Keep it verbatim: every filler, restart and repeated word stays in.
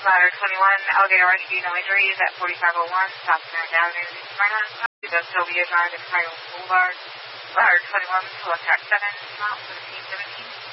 Ladder twenty-one, Alligator Rescue, no injuries at forty-five oh one, South Grand Avenue, Smyrna. That's Sylvia Drive and Spiral Boulevard. Ladder twenty-one, select track seven, mile seventeen seventeen.